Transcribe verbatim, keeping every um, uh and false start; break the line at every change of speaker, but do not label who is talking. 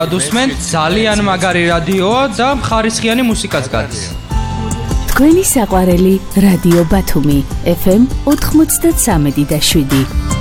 Դուսմեն ძალიან მაგარი რადიოა და ხარისხიანი მუსიკაც გადის.
თქვენი საყვარელი რადიო ბათუმი ეფ ემ ოთხმოცდათსამი და შვიდი.